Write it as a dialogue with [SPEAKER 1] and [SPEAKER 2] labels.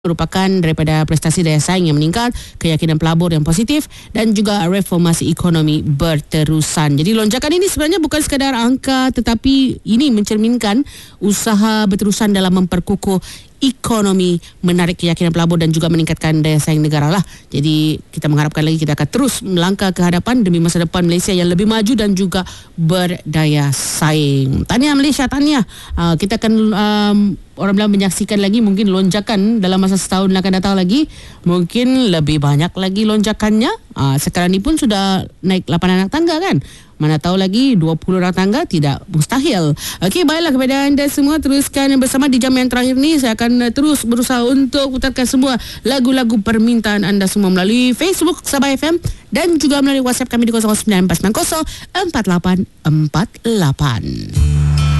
[SPEAKER 1] merupakan daripada prestasi daya saing yang meningkat, keyakinan pelabur yang positif dan juga reformasi ekonomi berterusan. Jadi lonjakan ini sebenarnya bukan sekadar angka, tetapi ini mencerminkan usaha berterusan dalam memperkukuh ekonomi, menarik keyakinan pelabur dan juga meningkatkan daya saing negara lah. Jadi kita mengharapkan lagi kita akan terus melangkah ke hadapan demi masa depan Malaysia yang lebih maju dan juga berdaya saing. Tahniah Malaysia, tahniah. Kita akan orang bilang menyaksikan lagi mungkin lonjakan dalam masa setahun akan datang lagi. Mungkin lebih banyak lagi lonjakannya. Sekarang ni pun sudah naik 8 anak tangga kan. Mana tahu lagi 20 anak tangga, tidak mustahil. Okey, baiklah kepada anda semua, teruskan bersama di jam yang terakhir ni. Saya akan terus berusaha untuk putarkan semua lagu-lagu permintaan anda semua melalui Facebook Sabah FM dan juga melalui WhatsApp kami di 0949904848.